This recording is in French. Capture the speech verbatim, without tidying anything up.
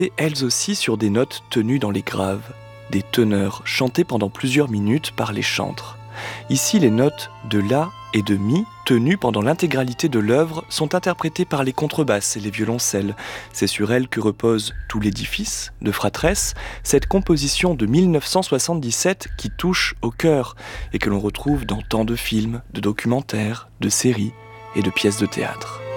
et elles aussi sur des notes tenues dans les graves, des teneurs chantées pendant plusieurs minutes par les chantres. Ici, les notes de La et de Mi, tenues pendant l'intégralité de l'œuvre, sont interprétées par les contrebasses et les violoncelles. C'est sur elles que repose tout l'édifice de Fratresse, cette composition de mille neuf cent soixante-dix-sept qui touche au cœur et que l'on retrouve dans tant de films, de documentaires, de séries et de pièces de théâtre.